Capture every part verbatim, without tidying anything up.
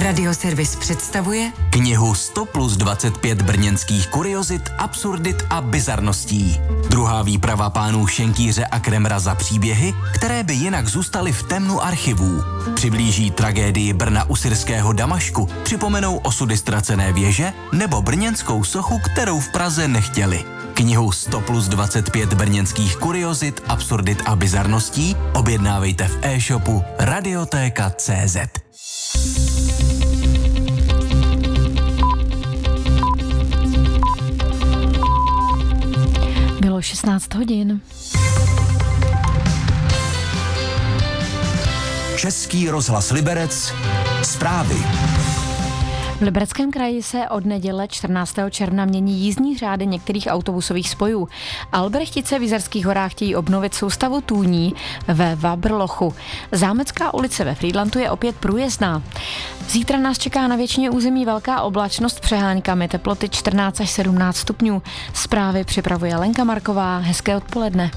Radioservis představuje knihu sto plus dvacet pět brněnských kuriozit, absurdit a bizarností. Druhá výprava pánů Šenkýře a Kremra za příběhy, které by jinak zůstaly v temnu archivů. Přiblíží tragédii Brna u syrského Damašku, připomenou osudy ztracené věže nebo brněnskou sochu, kterou v Praze nechtěli. Knihu sto plus dvacet pět brněnských kuriozit, absurdit a bizarností objednávejte v e-shopu Radiotéka tečka cé zet. Bylo šestnáct hodin. Český rozhlas Liberec. Zprávy. V Libereckém kraji se od neděle čtrnáctého června mění jízdní řády některých autobusových spojů. Albrechtice v Jizerských horách chtějí obnovit soustavu tůní ve Vabrlochu. Zámecká ulice ve Frýdlantu je opět průjezdná. Zítra nás čeká na většině území velká oblačnost s přeháňkami, teploty čtrnáct až sedmnáct stupňů. Zprávy připravuje Lenka Marková. Hezké odpoledne.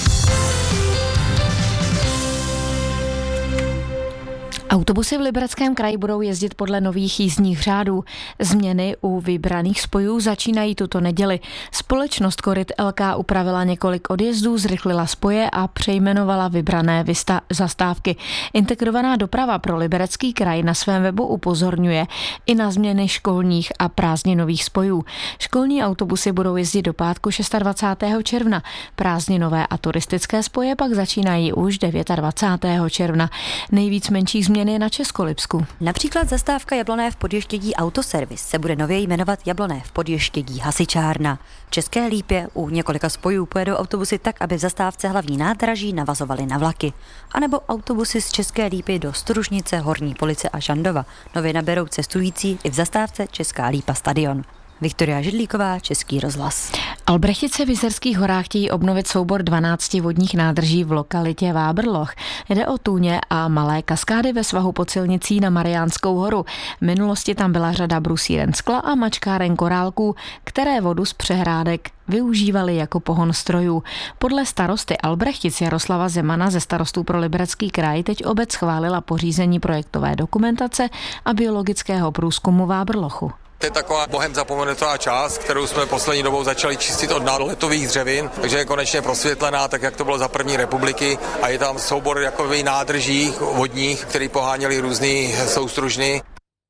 Autobusy v Libereckém kraji budou jezdit podle nových jízdních řádů. Změny u vybraných spojů začínají tuto neděli. Společnost Koryt el ká upravila několik odjezdů, zrychlila spoje a přejmenovala vybrané vysta- zastávky. Integrovaná doprava pro Liberecký kraj na svém webu upozorňuje i na změny školních a prázdninových spojů. Školní autobusy budou jezdit do pátku dvacátého šestého června. Prázdninové a turistické spoje pak začínají už dvacátého devátého června. Nejvíc menších změn je na Českolipsku. Například zastávka Jabloné v Podještědí Autoservis se bude nově jmenovat Jabloné v Podještědí Hasičárna. V České Lípě u několika spojů pojedou autobusy tak, aby v zastávce Hlavní nádraží navazovaly na vlaky. A nebo autobusy z České Lípy do Stružnice, Horní Police a Žandova nově naberou cestující i v zastávce Česká Lípa Stadion. Viktoria Židlíková, Český rozhlas. Albrechtice v Jizerských horách chtějí obnovit soubor dvanácti vodních nádrží v lokalitě Vábrloch. Jde o tůně a malé kaskády ve svahu pod silnicí na Mariánskou horu. V minulosti tam byla řada brusíren skla a mačkáren korálků, které vodu z přehrádek využívali jako pohon strojů. Podle starosty Albrechtic Jaroslava Zemana ze starostů pro Liberecký kraj teď obec schválila pořízení projektové dokumentace a biologického průzkumu Vábrlochu. To je taková bohem zapomenutá část, kterou jsme poslední dobou začali čistit od náletových dřevin, takže je konečně prosvětlená, tak jak to bylo za první republiky, a je tam soubor jakoby nádrží vodních, který poháněli různý soustružny.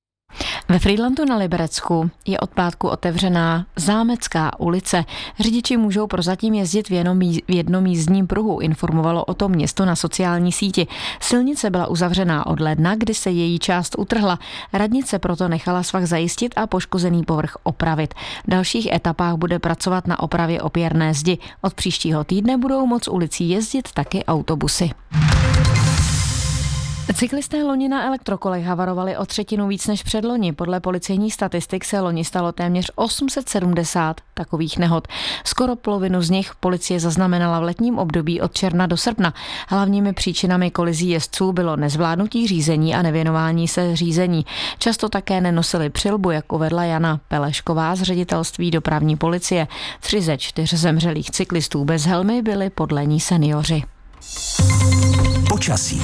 Ve Frýdlantu na Liberecku je od pátku otevřená Zámecká ulice. Řidiči můžou prozatím jezdit v, jenom, v jednom jízdním pruhu, informovalo o tom město na sociální síti. Silnice byla uzavřená od ledna, kdy se její část utrhla. Radnice proto nechala svah zajistit a poškozený povrch opravit. V dalších etapách bude pracovat na opravě opěrné zdi. Od příštího týdne budou moc ulicí jezdit taky autobusy. Cyklisté loni na elektrokolech havarovali o třetinu víc než předloni. Podle policejních statistik se loni stalo téměř osm set sedmdesát takových nehod. Skoro polovinu z nich policie zaznamenala v letním období od června do srpna. Hlavními příčinami kolizí jezdců bylo nezvládnutí řízení a nevěnování se řízení. Často také nenosili přilbu, jak uvedla Jana Pelešková z ředitelství dopravní policie. Tři ze čtyř zemřelých cyklistů bez helmy byli podle ní seniori. Počasí.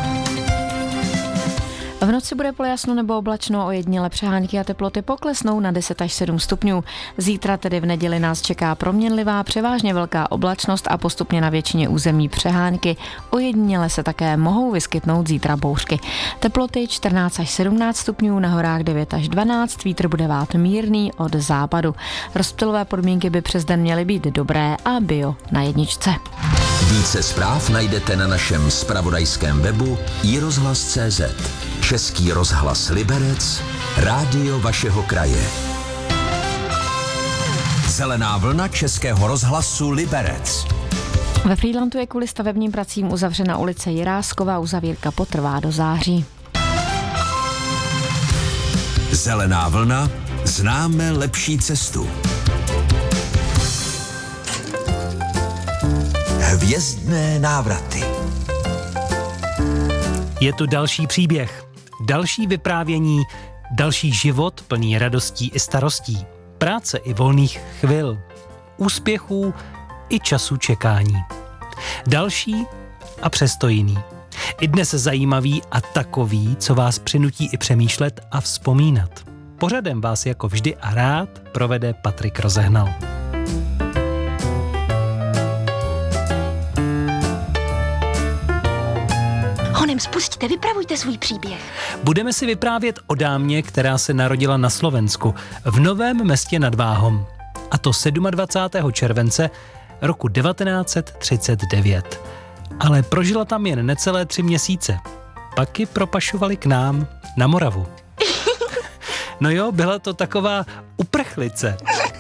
V noci bude polojasno nebo oblačno, ojedinělé přehánky a teploty poklesnou na deset až sedm stupňů. Zítra, tedy v neděli, nás čeká proměnlivá, převážně velká oblačnost a postupně na většině území přehánky. Ojediněle se také mohou vyskytnout zítra bouřky. Teploty čtrnáct až sedmnáct stupňů, na horách devět až dvanáct, vítr bude vát mírný od západu. Rozptylové podmínky by přes den měly být dobré a bio na jedničce. Více zpráv najdete na našem zpravodajském webu i rozhlas tečka cé zet. Český rozhlas Liberec, rádio vašeho kraje. Zelená vlna Českého rozhlasu Liberec. Ve Frýdlantu je kvůli stavebním pracím uzavřena ulice Jiráskova, uzavírka potrvá do září. Zelená vlna, známe lepší cestu. Hvězdné návraty. Je tu další příběh, další vyprávění, další život plný radostí i starostí, práce i volných chvil, úspěchů i času čekání. Další a přesto jiný. I dnes zajímavý a takový, co vás přinutí i přemýšlet a vzpomínat. Pořadem vás jako vždy a rád provede Patrik Rozehnal. Honem, spustíte, vypravujte svůj příběh. Budeme si vyprávět o dámě, která se narodila na Slovensku, v Novém Městě nad Váhom. A to dvacátého sedmého července roku devatenáct set třicet devět. Ale prožila tam jen necelé tři měsíce. Pak ji propašovali k nám na Moravu. No jo, byla to taková uprchlice.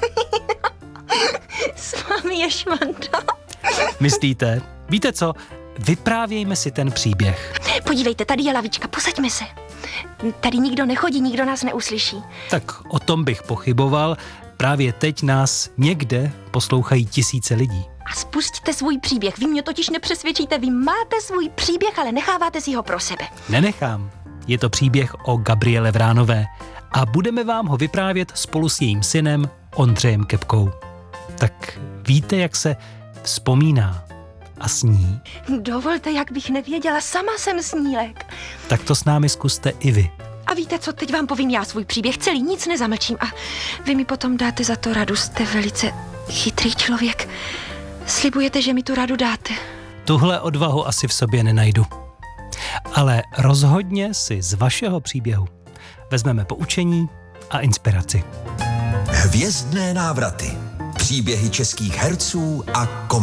S vámi je švanda. Myslíte? Víte co? Vyprávějme si ten příběh. Podívejte, tady je lavička, posaďme se. Tady nikdo nechodí, nikdo nás neuslyší. Tak o tom bych pochyboval. Právě teď nás někde poslouchají tisíce lidí. A spustíte svůj příběh. Vy mě totiž nepřesvědčíte, vy máte svůj příběh, ale necháváte si ho pro sebe. Nenechám. Je to příběh o Gabriele Vránové a budeme vám ho vyprávět spolu s jejím synem Ondřejem Kepkou. Tak víte, jak se vzpomíná a sní? Dovolte, jak bych nevěděla, sama jsem snílek. Tak to s námi zkuste i vy. A víte co, teď vám povím já svůj příběh celý, nic nezamlčím a vy mi potom dáte za to radu, jste velice chytrý člověk. Slibujete, že mi tu radu dáte? Tuhle odvahu asi v sobě nenajdu. Ale rozhodně si z vašeho příběhu vezmeme poučení a inspiraci. Hvězdné návraty. Příběhy českých herců a kom